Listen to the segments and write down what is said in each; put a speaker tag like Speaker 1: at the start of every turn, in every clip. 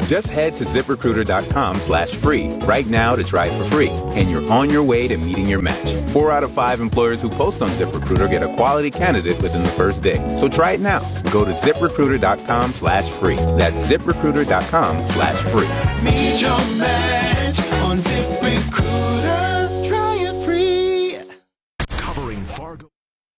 Speaker 1: Just head to ZipRecruiter.com/free right now to try it for free, and you're on your way to meeting your match. 4 out of 5 employers who post on ZipRecruiter get a quality candidate within the first day. So try it now. Go to ZipRecruiter.com/free. That's ZipRecruiter.com/free.
Speaker 2: Meet your match on ZipRecruiter. Try it free.
Speaker 3: Covering Fargo.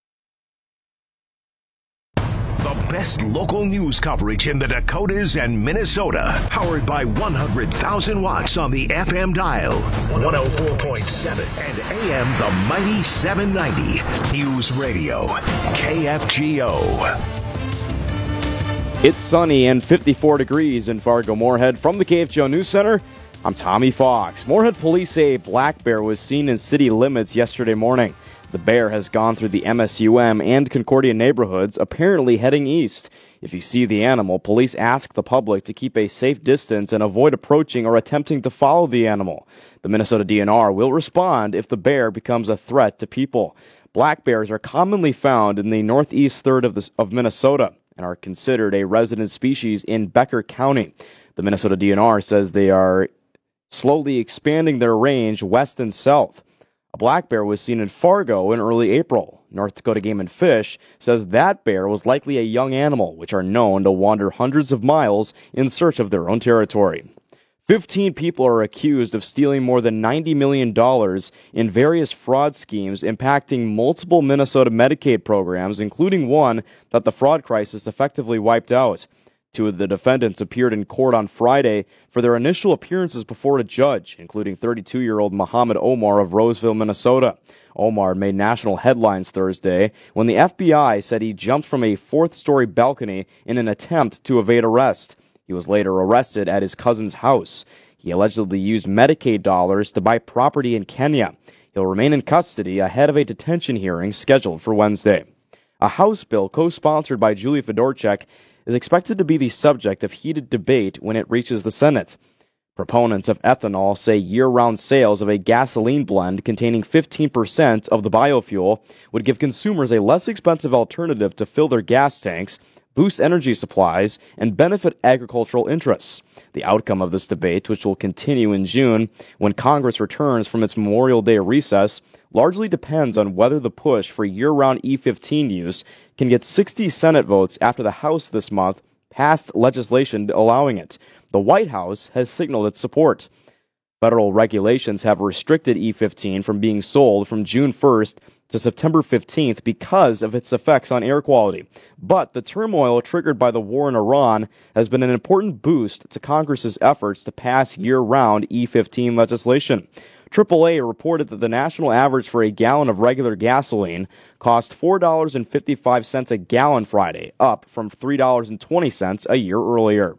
Speaker 3: The best local news coverage in the Dakotas and Minnesota. Powered by 100,000 watts on the FM dial. 104.7 and AM the mighty 790. News Radio. KFGO.
Speaker 4: It's sunny and 54 degrees in Fargo-Moorhead. From the KFGO News Center, I'm Tommy Fox. Moorhead police say a black bear was seen in city limits yesterday morning. The bear has gone through the MSUM and Concordia neighborhoods, apparently heading east. If you see the animal, police ask the public to keep a safe distance and avoid approaching or attempting to follow the animal. The Minnesota DNR will respond if the bear becomes a threat to people. Black bears are commonly found in the northeast third of Minnesota and are considered a resident species in Becker County. The Minnesota DNR says they are slowly expanding their range west and south. A black bear was seen in Fargo in early April. North Dakota Game and Fish says that bear was likely a young animal, which are known to wander hundreds of miles in search of their own territory. 15 people are accused of stealing more than $90 million in various fraud schemes impacting multiple Minnesota Medicaid programs, including one that the fraud crisis effectively wiped out. 2 of the defendants appeared in court on Friday for their initial appearances before a judge, including 32-year-old Muhammad Omar of Roseville, Minnesota. Omar made national headlines Thursday when the FBI said he jumped from a 4th-story balcony in an attempt to evade arrest. He was later arrested at his cousin's house. He allegedly used Medicaid dollars to buy property in Kenya. He'll remain in custody ahead of a detention hearing scheduled for Wednesday. A House bill co-sponsored by Julie Fedorchak is expected to be the subject of heated debate when it reaches the Senate. Proponents of ethanol say year-round sales of a gasoline blend containing 15% of the biofuel would give consumers a less expensive alternative to fill their gas tanks, boost energy supplies, and benefit agricultural interests. The outcome of this debate, which will continue in June when Congress returns from its Memorial Day recess, largely depends on whether the push for year-round E15 use can get 60 Senate votes after the House this month passed legislation allowing it. The White House has signaled its support. Federal regulations have restricted E15 from being sold from June 1st to September 15th because of its effects on air quality. But the turmoil triggered by the war in Iran has been an important boost to Congress's efforts to pass year-round E15 legislation. AAA reported that the national average for a gallon of regular gasoline cost $4.55 a gallon Friday, up from $3.20 a year earlier.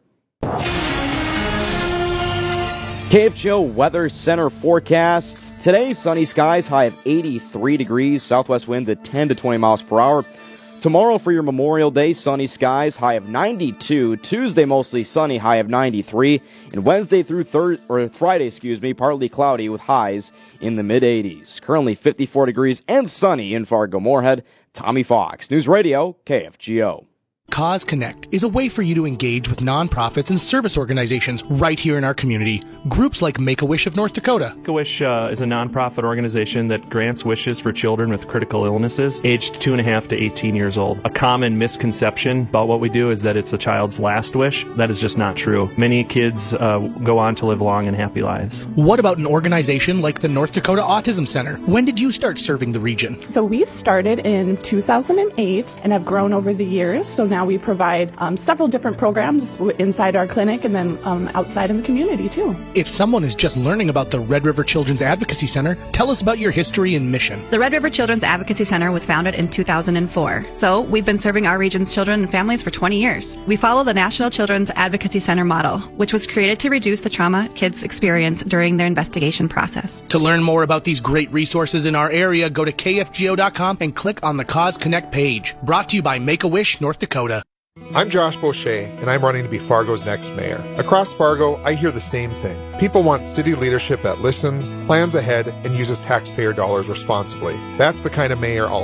Speaker 4: KFGO Weather Center forecast. Today, sunny skies, high of 83 degrees, southwest winds at 10 to 20 miles per hour. Tomorrow for your Memorial Day, sunny skies, high of 92. Tuesday, mostly sunny, high of 93. And Wednesday through Friday, partly cloudy with highs in the mid-80s. Currently 54 degrees and sunny in Fargo-Moorhead. Tommy Fox, News Radio, KFGO.
Speaker 5: Cause Connect is a way for you to engage with nonprofits and service organizations right here in our community. Groups like Make-A-Wish of North Dakota.
Speaker 6: Make-A-Wish is a nonprofit organization that grants wishes for children with critical illnesses aged 2.5 to 18 years old. A common misconception about what we do is that it's a child's last wish. That is just not true. Many kids go on to live long and happy lives.
Speaker 5: What about an organization like the North Dakota Autism Center? When did you start serving the region?
Speaker 7: So we started in 2008 and have grown over the years. So now we provide several different programs inside our clinic and then outside in the community too.
Speaker 5: If someone is just learning about the Red River Children's Advocacy Center, tell us about your history and mission.
Speaker 8: The Red River Children's Advocacy Center was founded in 2004. So we've been serving our region's children and families for 20 years. We follow the National Children's Advocacy Center model, which was created to reduce the trauma kids experience during their investigation process.
Speaker 5: To learn more about these great resources in our area, go to kfgo.com and click on the Cause Connect page. Brought to you by Make-A-Wish, North Dakota.
Speaker 9: I'm Josh Boucher, and I'm running to be Fargo's next mayor. Across Fargo, I hear the same thing. People want city leadership that listens, plans ahead, and uses taxpayer dollars responsibly. That's the kind of mayor I'll be.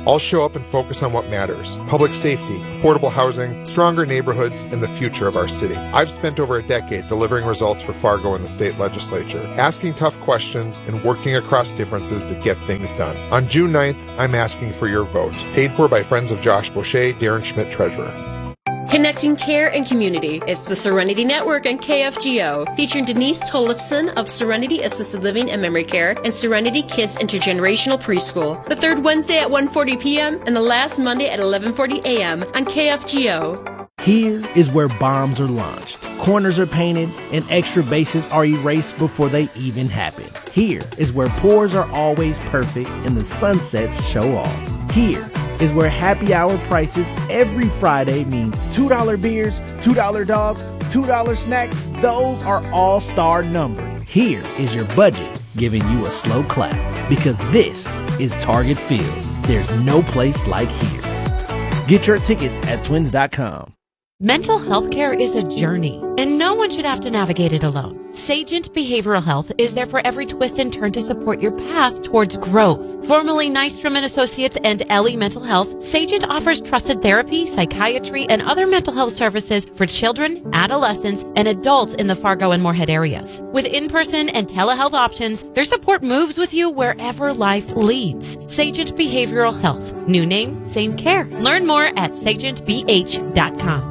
Speaker 9: I'll show up and focus on what matters: public safety, affordable housing, stronger neighborhoods, and the future of our city. I've spent over a decade delivering results for Fargo in the state legislature, asking tough questions and working across differences to get things done. On June 9th, I'm asking for your vote. Paid for by Friends of Josh Boucher, Darren Schmidt, Treasurer.
Speaker 10: Connecting care and community. It's the Serenity Network and KFGO, featuring Denise Tollefson of Serenity Assisted Living and Memory Care and Serenity Kids Intergenerational Preschool. The third Wednesday at 1:40 p.m. and the last Monday at 11:40 a.m. on KFGO.
Speaker 11: Here is where bombs are launched, corners are painted, and extra bases are erased before they even happen. Here is where pours are always perfect and the sunsets show off. Here is where happy hour prices every Friday means $2 beers, $2 dogs, $2 snacks. Those are all-star numbers. Here is your budget giving you a slow clap, because this is Target Field. There's no place like here. Get your tickets at twins.com.
Speaker 12: Mental health care is a journey, and no one should have to navigate it alone. Sagent Behavioral Health is there for every twist and turn to support your path towards growth. Formerly Nystrom & Associates and Ellie Mental Health, Sagent offers trusted therapy, psychiatry, and other mental health services for children, adolescents, and adults in the Fargo and Moorhead areas. With in-person and telehealth options, their support moves with you wherever life leads. Sagent Behavioral Health. New name, same care. Learn more at sagentbh.com.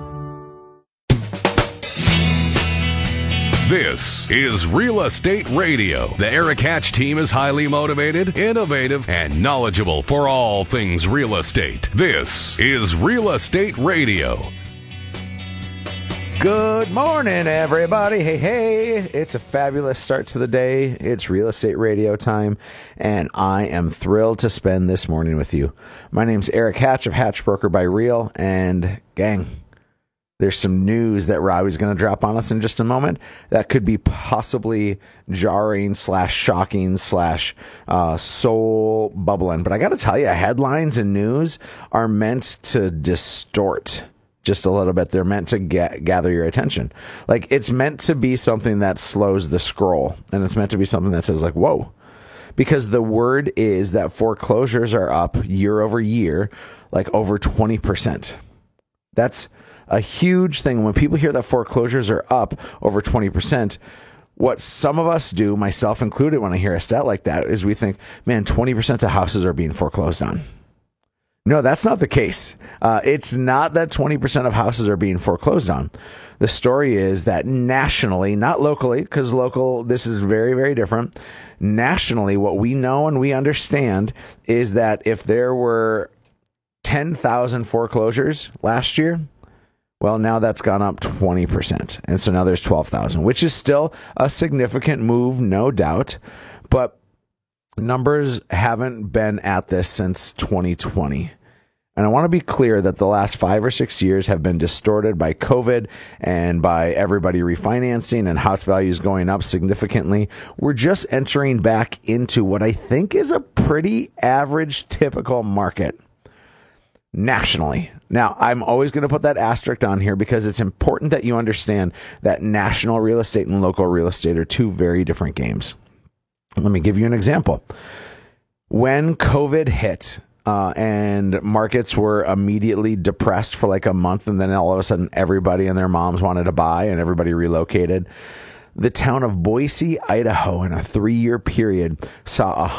Speaker 3: This is Real Estate Radio. The Eric Hatch team is highly motivated, innovative, and knowledgeable for all things real estate. This is Real Estate Radio.
Speaker 13: Good morning, everybody. Hey, it's a fabulous start to the day. It's Real Estate Radio time, and I am thrilled to spend this morning with you. My name's Eric Hatch of Hatch Broker by Real, and gang, there's some news that Robbie's going to drop on us in just a moment that could be possibly jarring / shocking / soul bubbling. But I got to tell you, headlines and news are meant to distort just a little bit. They're meant to gather your attention. Like, it's meant to be something that slows the scroll, and it's meant to be something that says, like, whoa. Because the word is that foreclosures are up year over year, like over 20%. That's a huge thing. When people hear that foreclosures are up over 20%, what some of us do, myself included, when I hear a stat like that, is we think, man, 20% of houses are being foreclosed on. No, that's not the case. It's not that 20% of houses are being foreclosed on. The story is that nationally, not locally, because local, this is very, very different. Nationally, what we know and we understand is that if there were 10,000 foreclosures last year, well, now that's gone up 20%. And so now there's 12,000, which is still a significant move, no doubt. But numbers haven't been at this since 2020. And I want to be clear that the last 5 or 6 years have been distorted by COVID and by everybody refinancing and house values going up significantly. We're just entering back into what I think is a pretty average, typical market nationally. Now, I'm always going to put that asterisk on here because it's important that you understand that national real estate and local real estate are two very different games. Let me give you an example. When COVID hit and markets were immediately depressed for like a month, and then all of a sudden everybody and their moms wanted to buy and everybody relocated, the town of Boise, Idaho, in a 3-year period saw a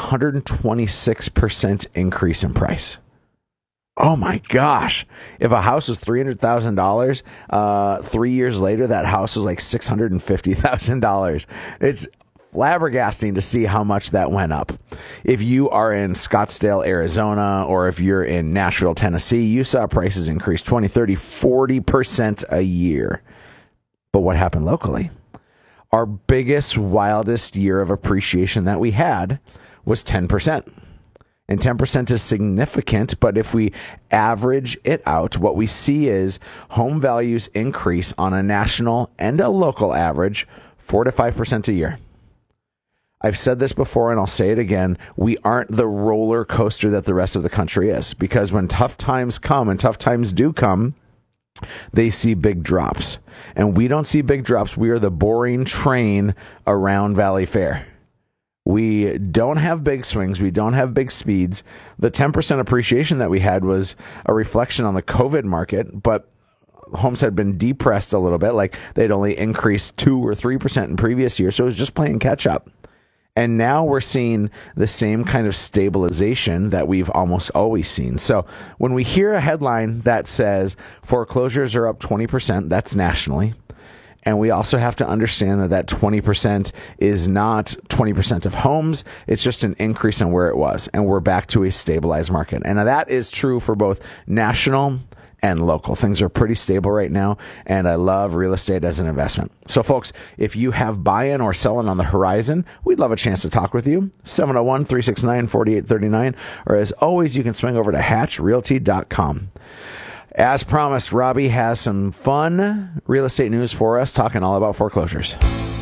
Speaker 13: 126% increase in price. Oh my gosh. If a house was $300,000, 3 years later, that house was like $650,000. It's flabbergasting to see how much that went up. If you are in Scottsdale, Arizona, or if you're in Nashville, Tennessee, you saw prices increase 20, 30, 40% a year. But what happened locally? Our biggest, wildest year of appreciation that we had was 10%. And 10% is significant, but if we average it out, what we see is home values increase on a national and a local average 4 to 5% a year. I've said this before and I'll say it again. We aren't the roller coaster that the rest of the country is, because when tough times come, and tough times do come, they see big drops. And we don't see big drops. We are the boring train around Valley Fair. We don't have big swings. We don't have big speeds. The 10% appreciation that we had was a reflection on the COVID market, but homes had been depressed a little bit, like they'd only increased 2 or 3% in previous years, so it was just playing catch up. And now we're seeing the same kind of stabilization that we've almost always seen. So when we hear a headline that says foreclosures are up 20%, that's nationally. And we also have to understand that that 20% is not 20% of homes. It's just an increase on where it was. And we're back to a stabilized market. And that is true for both national and local. Things are pretty stable right now, and I love real estate as an investment. So, folks, if you have buy-in or selling on the horizon, we'd love a chance to talk with you. 701-369-4839, or as always, you can swing over to hatchrealty.com. As promised, Robbie has some fun real estate news for us, talking all about foreclosures.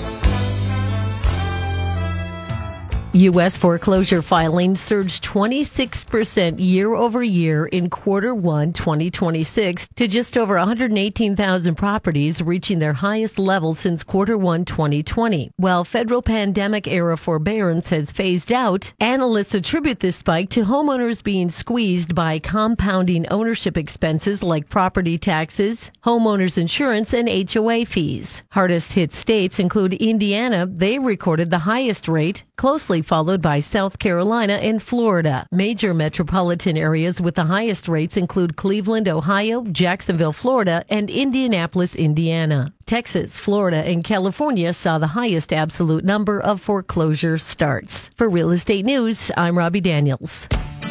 Speaker 14: U.S. foreclosure filings surged 26% year over year in quarter 1 2026 to just over 118,000 properties, reaching their highest level since quarter 1 2020. While federal pandemic-era forbearance has phased out, analysts attribute this spike to homeowners being squeezed by compounding ownership expenses like property taxes, homeowners insurance, and HOA fees. Hardest hit states include Indiana. They recorded the highest rate, closely followed by South Carolina and Florida. Major metropolitan areas with the highest rates include Cleveland, Ohio, Jacksonville, Florida, and Indianapolis, Indiana. Texas, Florida, and California saw the highest absolute number of foreclosure starts. For Real Estate News, I'm Robbie Daniels.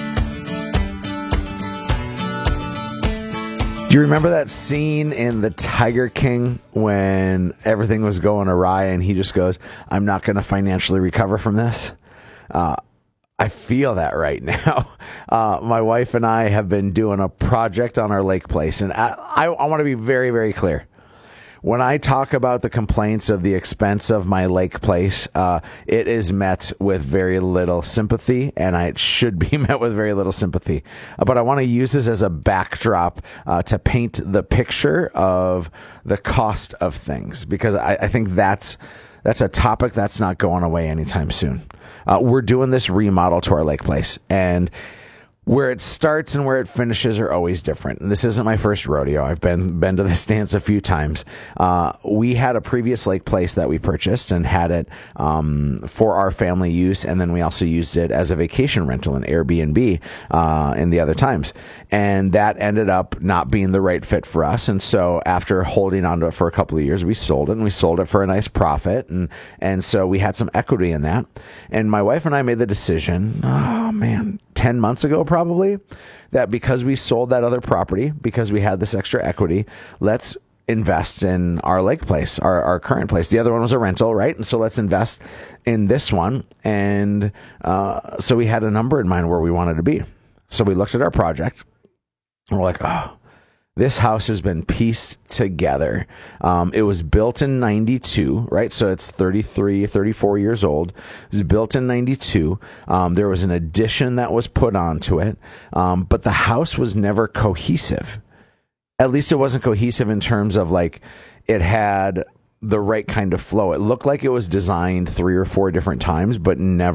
Speaker 13: Do you remember that scene in The Tiger King when everything was going awry and he just goes, "I'm not going to financially recover from this"? I feel that right now. My wife and I have been doing a project on our lake place, and I want to be very, very clear. When I talk about the complaints of the expense of my lake place, it is met with very little sympathy, and it should be met with very little sympathy. But I want to use this as a backdrop to paint the picture of the cost of things, because I think that's a topic that's not going away anytime soon. We're doing this remodel to our lake place, and where it starts and where it finishes are always different. And this isn't my first rodeo. I've been to this dance a few times. We had a previous lake place that we purchased and had it for our family use, and then we also used it as a vacation rental, an Airbnb, in the other times. And that ended up not being the right fit for us. And so after holding on to it for a couple of years, we sold it, and we sold it for a nice profit. And so we had some equity in that. And my wife and I made the decision, 10 months ago probably, that because we sold that other property, because we had this extra equity, let's invest in our lake place, our current place. The other one was a rental, right? And so let's invest in this one. And so we had a number in mind where we wanted to be. So we looked at our project, and we're like, this house has been pieced together. It was built in 92, right? So it's 34 years old. It was built in 92. There was an addition that was put onto it. But the house was never cohesive. At least it wasn't cohesive in terms of like it had the right kind of flow. It looked like it was designed 3 or 4 different times, but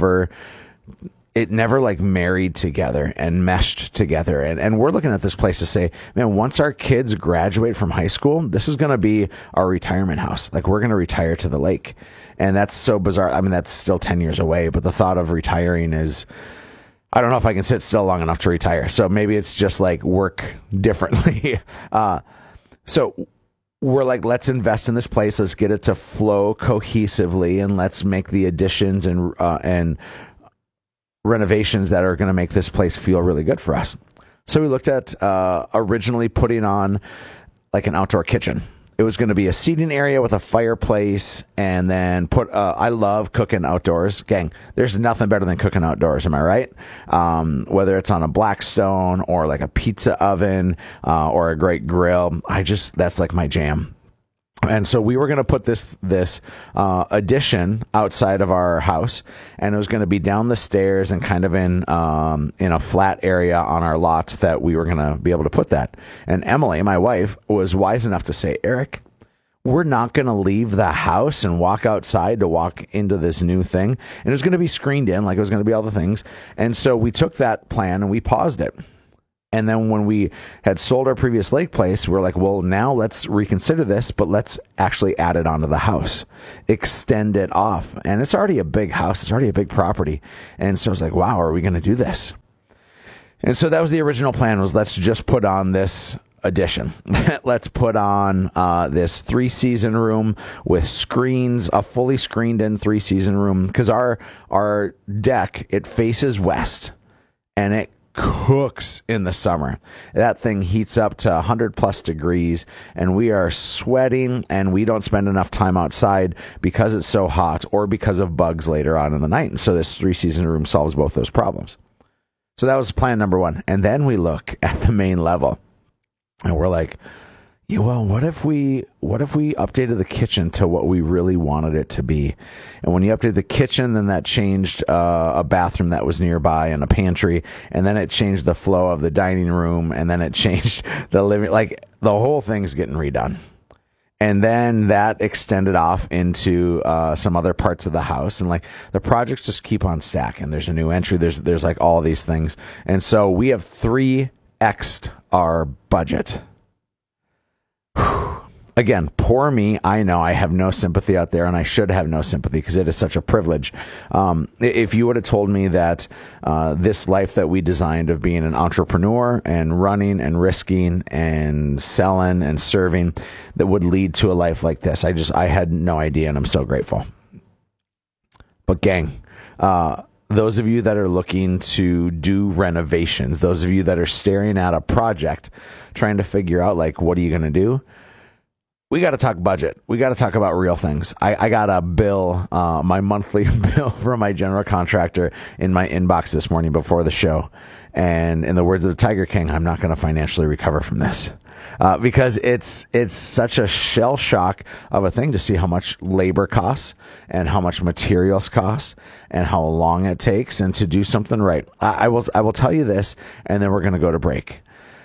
Speaker 13: it never like married together and meshed together. And we're looking at this place to say, man, once our kids graduate from high school, this is going to be our retirement house. Like, we're going to retire to the lake. And that's so bizarre. I mean, that's still 10 years away, but the thought of retiring is, I don't know if I can sit still long enough to retire. So maybe it's just like work differently. So we're like, let's invest in this place. Let's get it to flow cohesively, and let's make the additions and renovations that are going to make this place feel really good for us. So we looked at originally putting on like an outdoor kitchen. It was going to be a seating area with a fireplace, and then I love cooking outdoors. Gang, there's nothing better than cooking outdoors, am I right? Whether it's on a Blackstone or like a pizza oven or a great grill, that's like my jam. And so we were going to put this addition outside of our house, and it was going to be down the stairs and kind of in a flat area on our lot that we were going to be able to put that. And Emily, my wife, was wise enough to say, Eric, we're not going to leave the house and walk outside to walk into this new thing. And it was going to be screened in, like it was going to be all the things. And so we took that plan and we paused it. And then when we had sold our previous lake place, we were like, well, now let's reconsider this, but let's actually add it onto the house, extend it off. And it's already a big house. It's already a big property. And so I was like, wow, are we going to do this? And so that was the original plan, was let's just put on this addition. Let's put on this 3-season room with screens, a fully screened in 3-season room, because our deck, it faces west and it cooks in the summer. That thing heats up to 100 plus degrees and we are sweating, and we don't spend enough time outside because it's so hot or because of bugs later on in the night. And so this 3-season room solves both those problems. So that was plan number one. And then we look at the main level and we're like, yeah, well, what if we updated the kitchen to what we really wanted it to be? And when you updated the kitchen, then that changed a bathroom that was nearby and a pantry, and then it changed the flow of the dining room, and then it changed the living. Like, the whole thing's getting redone. And then that extended off into some other parts of the house, and like the projects just keep on stacking. There's a new entry. There's like all these things, and so we have 3x'd our budget. Again, poor me. I know I have no sympathy out there, and I should have no sympathy because it is such a privilege. If you would have told me that this life that we designed of being an entrepreneur and running and risking and selling and serving that would lead to a life like this, I had no idea, and I'm so grateful. But gang, those of you that are looking to do renovations, those of you that are staring at a project, trying to figure out, like, what are you going to do? We got to talk budget. We got to talk about real things. I got a bill, my monthly bill from my general contractor in my inbox this morning before the show. And in the words of the Tiger King, I'm not going to financially recover from this. Because it's such a shell shock of a thing to see how much labor costs and how much materials cost and how long it takes, and to do something right. I will tell you this, and then we're going to go to break.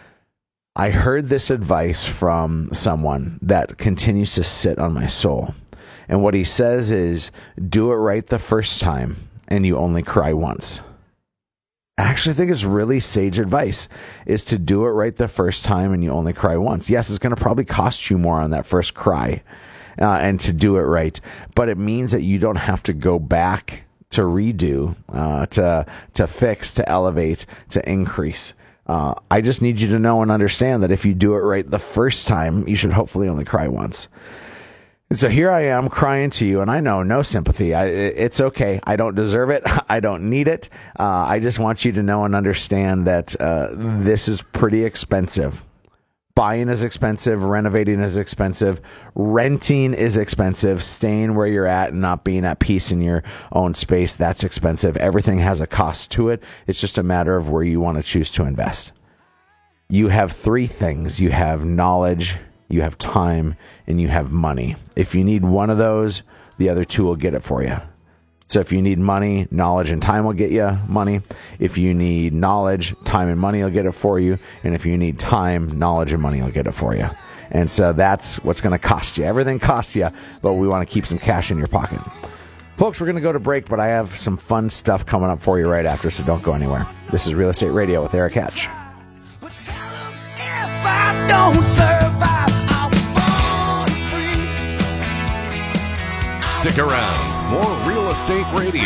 Speaker 13: I heard this advice from someone that continues to sit on my soul. And what he says is, do it right the first time and you only cry once. I actually think it's really sage advice, is to do it right the first time and you only cry once. Yes, it's going to probably cost you more on that first cry and to do it right. But it means that you don't have to go back to redo, to fix, to elevate, to increase. I just need you to know and understand that if you do it right the first time, you should hopefully only cry once. And so here I am crying to you, and I know no sympathy. It's okay. I don't deserve it. I don't need it. I just want you to know and understand that this is pretty expensive. Buying is expensive. Renovating is expensive. Renting is expensive. Staying where you're at and not being at peace in your own space, that's expensive. Everything has a cost to it. It's just a matter of where you want to choose to invest. You have 3 things. You have knowledge, you have time, and you have money. If you need one of those, the other 2 will get it for you. So if you need money, knowledge and time will get you money. If you need knowledge, time and money will get it for you. And if you need time, knowledge and money will get it for you. And so that's what's going to cost you. Everything costs you, but we want to keep some cash in your pocket. Folks, we're going to go to break, but I have some fun stuff coming up for you right after, so don't go anywhere. This is Real Estate Radio with Eric Hatch.
Speaker 3: Stick around. More Real Estate Radio.